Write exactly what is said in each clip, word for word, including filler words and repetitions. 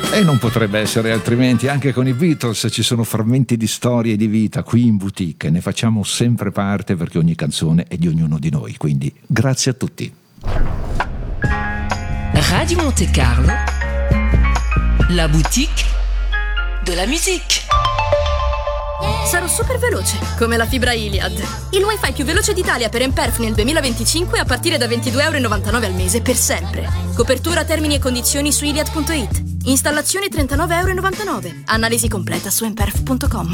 E non potrebbe essere altrimenti, anche con i Beatles ci sono frammenti di storia e di vita qui in boutique, ne facciamo sempre parte perché ogni canzone è di ognuno di noi, quindi grazie a tutti. Radio Monte Carlo, la boutique de la musique. Sarò super veloce, come la fibra Iliad. Il wifi più veloce d'Italia per Emperf nel duemilaventicinque a partire da ventidue euro e novantanove al mese per sempre. Copertura, termini e condizioni su iliad punto it. Installazione trentanove euro e novantanove. Analisi completa su emperf punto com.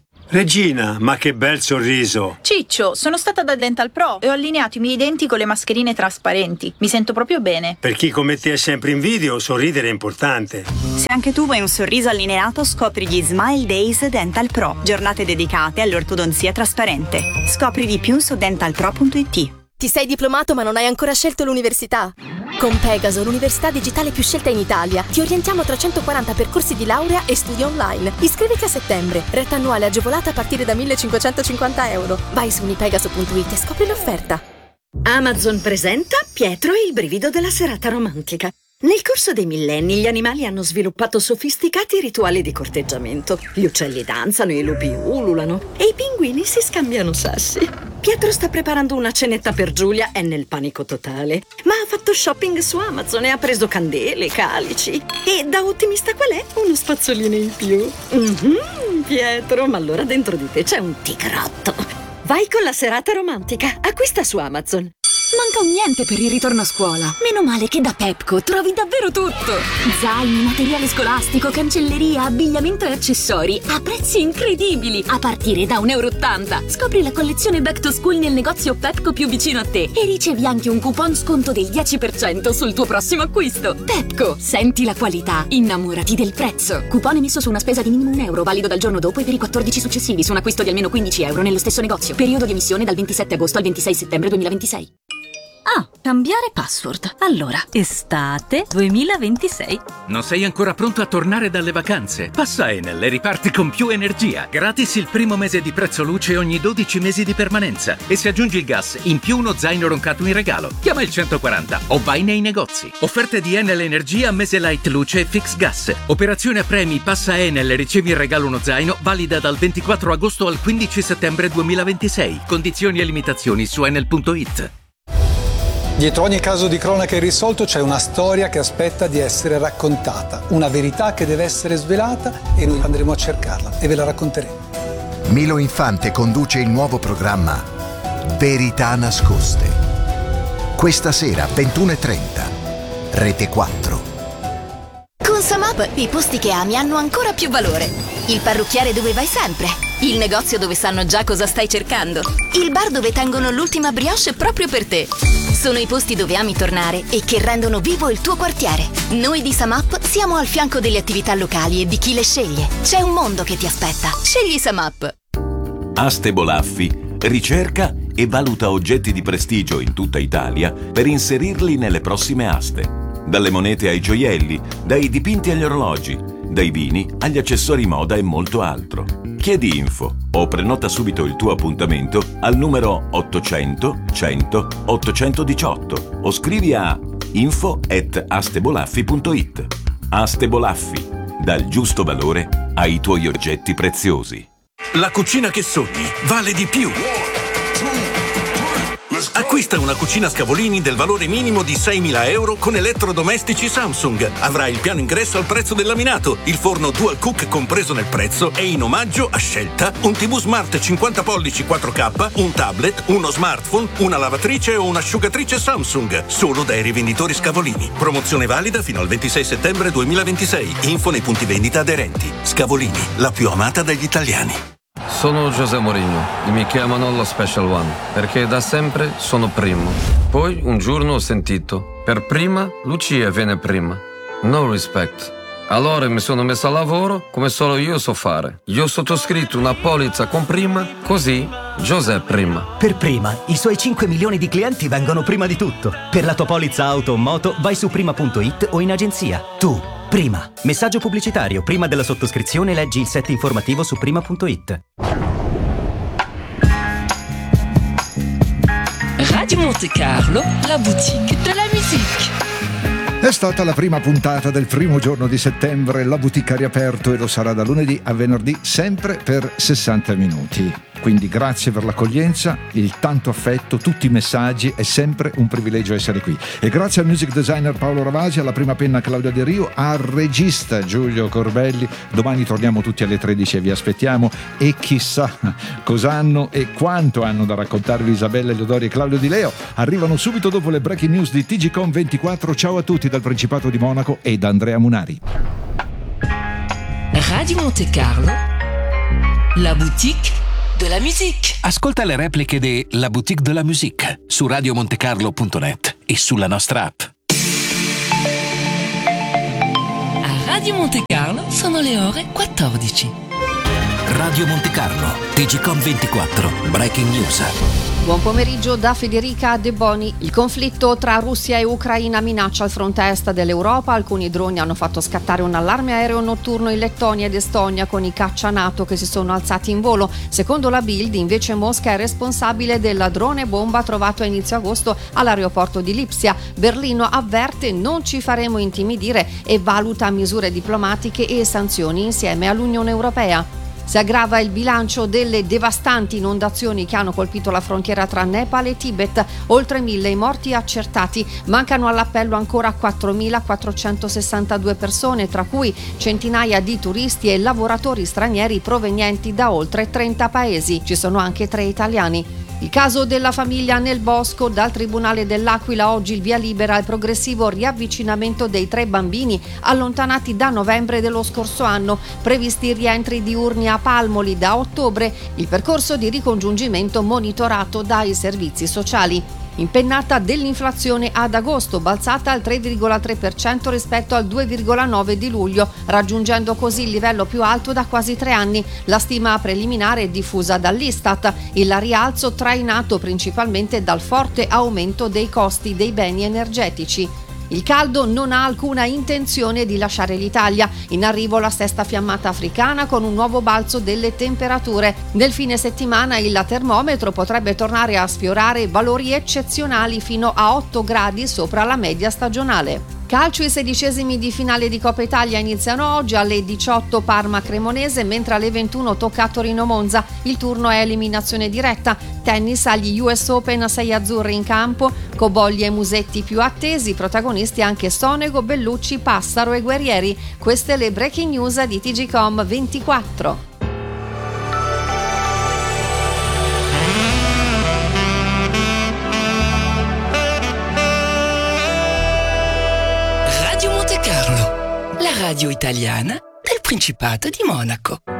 Regina, ma che bel sorriso! Ciccio, sono stata da Dental Pro e ho allineato i miei denti con le mascherine trasparenti. Mi sento proprio bene. Per chi come te è sempre in video, sorridere è importante. Se anche tu vuoi un sorriso allineato, scopri gli Smile Days Dental Pro. Giornate dedicate all'ortodonzia trasparente. Scopri di più su dental pro punto it. Ti sei diplomato ma non hai ancora scelto l'università? Con Pegaso, l'università digitale più scelta in Italia, ti orientiamo tra centoquaranta percorsi di laurea e studi online. Iscriviti a settembre, retta annuale agevolata a partire da millecinquecentocinquanta euro. Vai su unipegaso punto it e scopri l'offerta. Amazon presenta Pietro e il brivido della serata romantica. Nel corso dei millenni gli animali hanno sviluppato sofisticati rituali di corteggiamento. Gli uccelli danzano, i lupi ululano e i pinguini si scambiano sassi. Pietro sta preparando una cenetta per Giulia, è nel panico totale. Ma ha fatto shopping su Amazon e ha preso candele, calici. E da ottimista qual è? Uno spazzolino in più. Mm-hmm, Pietro, ma allora dentro di te c'è un tigrotto. Vai con la serata romantica. Acquista su Amazon. Manca un niente per il ritorno a scuola. Meno male che da Pepco trovi davvero tutto. Zaini, materiale scolastico, cancelleria, abbigliamento e accessori a prezzi incredibili, a partire da un euro e ottanta. Scopri la collezione Back to School nel negozio Pepco più vicino a te e ricevi anche un coupon sconto del dieci per cento sul tuo prossimo acquisto. Pepco, senti la qualità, innamorati del prezzo. Coupon emesso su una spesa di minimo un euro, valido dal giorno dopo e per i quattordici successivi su un acquisto di almeno quindici euro nello stesso negozio. Periodo di emissione dal ventisette agosto al ventisei settembre duemilaventisei. Ah, cambiare password. Allora, estate duemilaventisei. Non sei ancora pronto a tornare dalle vacanze? Passa Enel e riparti con più energia. Gratis il primo mese di prezzo luce ogni dodici mesi di permanenza. E se aggiungi il gas, in più uno zaino roncato in regalo. Chiama il centoquaranta o vai nei negozi. Offerte di Enel Energia, mese light luce e fix gas. Operazione a premi, passa Enel e ricevi in regalo uno zaino, valida dal ventiquattro agosto al quindici settembre duemilaventisei. Condizioni e limitazioni su enel punto it. Dietro ogni caso di cronaca irrisolto c'è una storia che aspetta di essere raccontata, una verità che deve essere svelata e noi andremo a cercarla e ve la racconteremo. Milo Infante conduce il nuovo programma Verità nascoste. Questa sera ventuno e trenta, Rete quattro. Con Samap i posti che ami hanno ancora più valore. Il parrucchiere dove vai sempre. Il negozio dove sanno già cosa stai cercando. Il bar dove tengono l'ultima brioche proprio per te. Sono i posti dove ami tornare e che rendono vivo il tuo quartiere. Noi di Samap siamo al fianco delle attività locali e di chi le sceglie. C'è un mondo che ti aspetta. Scegli Samap. Aste Bolaffi ricerca e valuta oggetti di prestigio in tutta Italia per inserirli nelle prossime aste. Dalle monete ai gioielli, dai dipinti agli orologi, dai vini agli accessori moda e molto altro. Chiedi info o prenota subito il tuo appuntamento al numero ottocento cento ottocentodiciotto o scrivi a info at astebolaffi punto it. Aste Bolaffi, dal giusto valore ai tuoi oggetti preziosi. La cucina che sogni vale di più. Acquista una cucina Scavolini del valore minimo di seimila euro con elettrodomestici Samsung. Avrai il piano ingresso al prezzo del laminato, il forno Dual Cook compreso nel prezzo e in omaggio a scelta un tivù smart cinquanta pollici quattro K, un tablet, uno smartphone, una lavatrice o un'asciugatrice Samsung. Solo dai rivenditori Scavolini. Promozione valida fino al ventisei settembre duemilaventisei. Info nei punti vendita aderenti. Scavolini, la più amata dagli italiani. Sono José Mourinho e mi chiamano lo Special One perché da sempre sono primo. Poi un giorno ho sentito: per prima Lucia viene prima. No respect. Allora mi sono messo a lavoro come solo io so fare. Io ho sottoscritto una polizza con prima, così José prima. Per prima, i suoi cinque milioni di clienti vengono prima di tutto. Per la tua polizza auto o moto vai su prima punto it o in agenzia. Tu, prima. Messaggio pubblicitario. Prima della sottoscrizione leggi il set informativo su prima punto it. Radio Monte Carlo, la boutique de la musique. È stata la prima puntata del primo giorno di settembre, la boutique ha riaperto e lo sarà da lunedì a venerdì sempre per sessanta minuti. Quindi grazie per l'accoglienza, il tanto affetto, tutti i messaggi, è sempre un privilegio essere qui. E grazie al music designer Paolo Ravasi, alla prima penna Claudia De Rio, al regista Giulio Corbelli. Domani torniamo tutti alle tredici e vi aspettiamo, e chissà cosa hanno e quanto hanno da raccontarvi Isabella Eliodori e Claudio Di Leo. Arrivano subito dopo le breaking news di T G Com ventiquattro. Ciao a tutti dal Principato di Monaco e da Andrea Munari. Radio Monte Carlo, la boutique de la musique. Ascolta le repliche di La Boutique de la Musique su radiomontecarlo punto net e sulla nostra app. A Radio Monte Carlo sono le ore quattordici. Radio Monte Carlo, T G Com ventiquattro, Breaking News. Buon pomeriggio da Federica De Boni. Il conflitto tra Russia e Ucraina minaccia il fronte est dell'Europa. Alcuni droni hanno fatto scattare un allarme aereo notturno in Lettonia ed Estonia con i caccia NATO che si sono alzati in volo. Secondo la Bild, invece, Mosca è responsabile del drone bomba trovato a inizio agosto all'aeroporto di Lipsia. Berlino avverte: non ci faremo intimidire, e valuta misure diplomatiche e sanzioni insieme all'Unione Europea. Si aggrava il bilancio delle devastanti inondazioni che hanno colpito la frontiera tra Nepal e Tibet. Oltre mille i morti accertati. Mancano all'appello ancora quattromilaquattrocentosessantadue persone, tra cui centinaia di turisti e lavoratori stranieri provenienti da oltre trenta paesi. Ci sono anche tre italiani. Il caso della famiglia Nel Bosco. Dal Tribunale dell'Aquila oggi il via libera al progressivo riavvicinamento dei tre bambini allontanati da novembre dello scorso anno. Previsti rientri diurni a Palmoli da ottobre. Il percorso di ricongiungimento monitorato dai servizi sociali. Impennata dell'inflazione ad agosto, balzata al tre virgola tre per cento rispetto al due virgola nove di luglio, raggiungendo così il livello più alto da quasi tre anni. La stima preliminare diffusa dall'Istat, il rialzo trainato principalmente dal forte aumento dei costi dei beni energetici. Il caldo non ha alcuna intenzione di lasciare l'Italia. In arrivo la sesta fiammata africana con un nuovo balzo delle temperature. Nel fine settimana il termometro potrebbe tornare a sfiorare valori eccezionali fino a otto gradi sopra la media stagionale. Calcio, i sedicesimi di finale di Coppa Italia iniziano oggi alle diciotto Parma-Cremonese, mentre alle ventuno tocca a Torino-Monza. Il turno è eliminazione diretta. Tennis, agli U S Open, sei azzurri in campo, Cobogli e Musetti più attesi, protagonisti anche Sonego, Bellucci, Passaro e Guerrieri. Queste le breaking news di T G Com ventiquattro. Radio Monte Carlo, la radio italiana del Principato di Monaco.